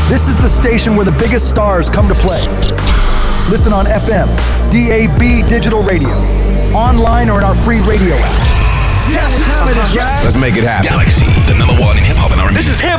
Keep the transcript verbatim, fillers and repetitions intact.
This is the station where the biggest stars come to play. Listen on F M, D A B digital radio, online or in our free radio app. Yes, what time it is, guys? Let's make it happen. Galaxy, the number one in hip hop and R and B. This is hip